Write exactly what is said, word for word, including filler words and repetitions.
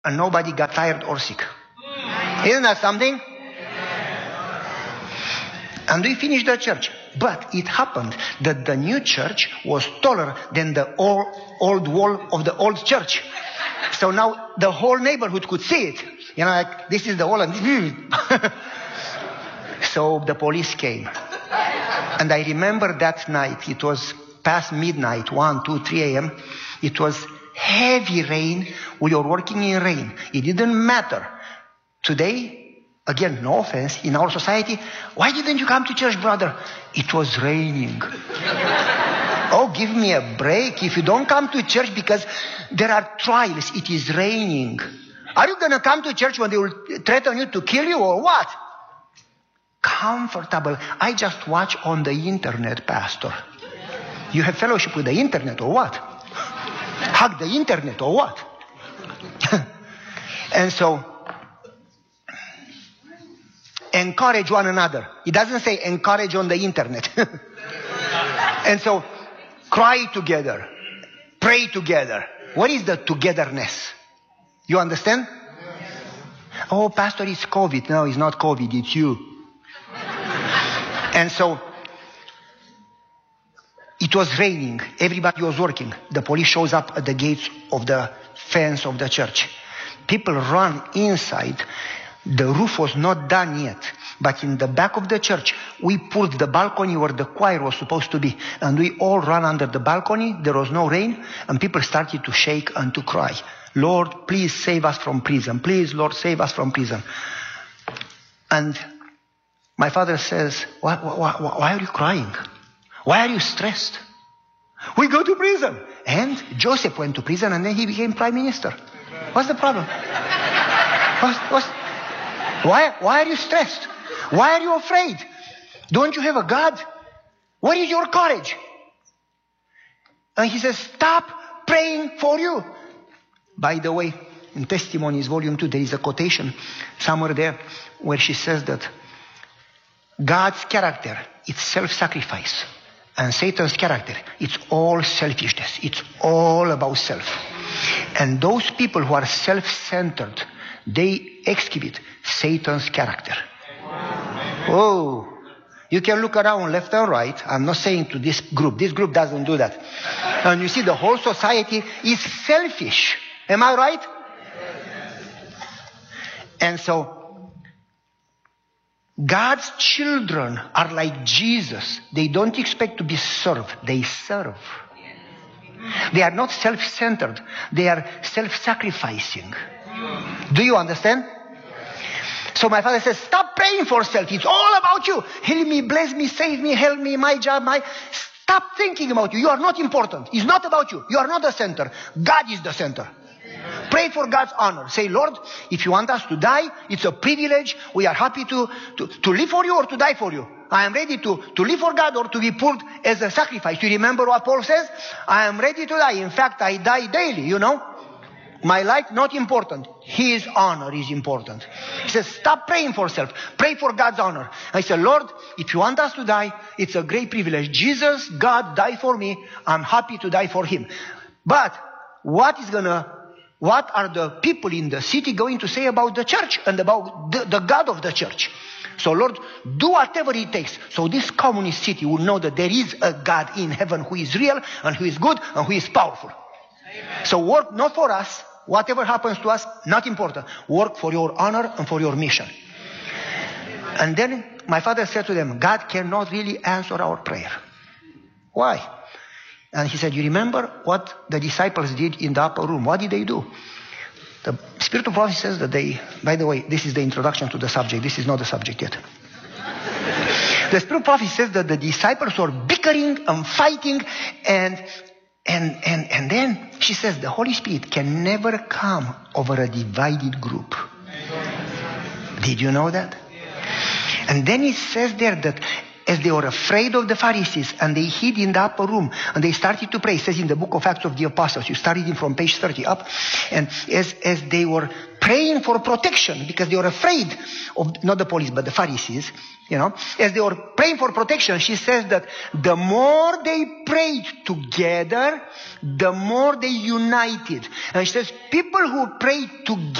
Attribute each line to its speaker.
Speaker 1: and nobody got tired or sick. Isn't that something? And we finished the church. But it happened that the new church was taller than the old, old wall of the old church. So now the whole neighborhood could see it. You know, like, this is the wall. And so the police came. And I remember that night, it was past midnight, one, two, three a.m. It was heavy rain. We were working in rain. It didn't matter. Today, again, no offense, in our society, why didn't you come to church, brother? It was raining. Oh, give me a break. If you don't come to church because there are trials, it is raining. Are you going to come to church when they will threaten you to kill you or what? Comfortable. I just watch on the internet, pastor. You have fellowship with the internet or what? Hug the internet or what? And so, encourage one another. It doesn't say encourage on the internet. And so, cry together. Pray together. What is the togetherness? You understand? Oh, pastor, it's COVID. No, it's not COVID. It's you. And so, it was raining. Everybody was working. The police shows up at the gates of the fence of the church. People run inside. The roof was not done yet. But in the back of the church, we pulled the balcony where the choir was supposed to be. And we all ran under the balcony. There was no rain. And people started to shake and to cry. Lord, please save us from prison. Please, Lord, save us from prison. And my father says, why, why, why are you crying? Why are you stressed? We go to prison. And Joseph went to prison and then he became prime minister. What's the problem? What's, what's, why, why are you stressed? Why are you afraid? Don't you have a God? What is your courage? And he says, stop praying for you. By the way, in Testimonies, volume two, there is a quotation somewhere there where she says that God's character, it's self-sacrifice. And Satan's character, it's all selfishness. It's all about self. And those people who are self-centered, they exhibit Satan's character. Oh, you can look around left and right. I'm not saying to this group. This group doesn't do that. And you see the whole society is selfish. Am I right? And so, God's children are like Jesus. They don't expect to be served. They serve. They are not self-centered. They are self-sacrificing. Do you understand? So my father says, stop praying for self. It's all about you. Heal me, bless me, save me, help me, my job, my... Stop thinking about you. You are not important. It's not about you. You are not the center. God is the center. Pray for God's honor. Say, Lord, if you want us to die, it's a privilege. We are happy to, to, to live for you or to die for you. I am ready to, to live for God or to be pulled as a sacrifice. You remember what Paul says? I am ready to die. In fact, I die daily, you know. My life, not important. His honor is important. He says, stop praying for self. Pray for God's honor. I said, Lord, if you want us to die, it's a great privilege. Jesus, God, died for me. I'm happy to die for him. But what is going to What are the people in the city going to say about the church and about the, the God of the church? So Lord, do whatever it takes so this communist city will know that there is a God in heaven who is real and who is good and who is powerful. Amen. So work not for us. Whatever happens to us, not important. Work for your honor and for your mission. Amen. And then my father said to them, God cannot really answer our prayer. Why? And he said, you remember what the disciples did in the upper room? What did they do? The Spirit of Prophecy says that they, by the way, this is the introduction to the subject. This is not the subject yet. The Spirit of Prophecy says that the disciples were bickering and fighting and, and, and, and then she says the Holy Spirit can never come over a divided group. Did you know that? And then it says there that as they were afraid of the Pharisees and they hid in the upper room and they started to pray. It says in the book of Acts of the Apostles, you started in from page thirty up. And as, as they were praying for protection because they were afraid of, not the police, but the Pharisees, you know. As they were praying for protection, she says that the more they prayed together, the more they united. And she says, people who pray together